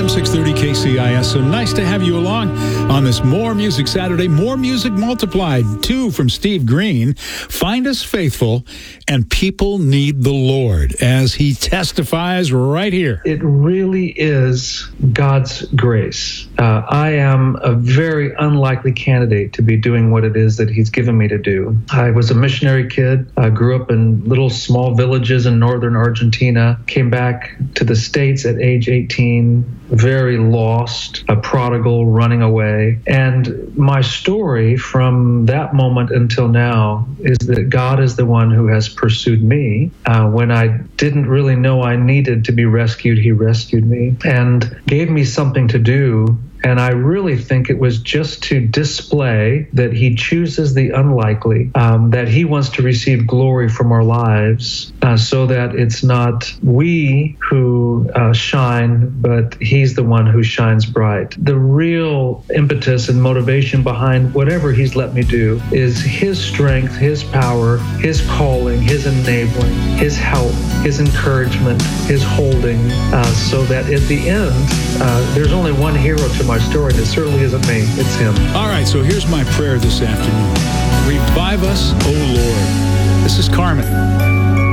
630 KCIS. So nice to have you along on this More Music Saturday. More Music Multiplied. 2 from Steve Green. Find us faithful, and people need the Lord, as he testifies right here. It really is God's grace. I am a very unlikely candidate to be doing what it is that he's given me to do. I was a missionary kid. I grew up in little small villages in northern Argentina, came back to the States at age 18, very lost, a prodigal running away. And my story from that moment until now is that God is the one who has pursued me. When I didn't really know I needed to be rescued, he rescued me and gave me something to do. And I really think it was just to display that he chooses the unlikely, that he wants to receive glory from our lives, so that it's not we who shine, but he's the one who shines bright. The real impetus and motivation behind whatever he's let me do is his strength, his power, his calling, his enabling, his help, his encouragement, his holding, so that at the end, there's only one hero to my story, and it certainly isn't me, it's him. All right, so here's my prayer this afternoon. Revive us, O Lord. This is Carmen.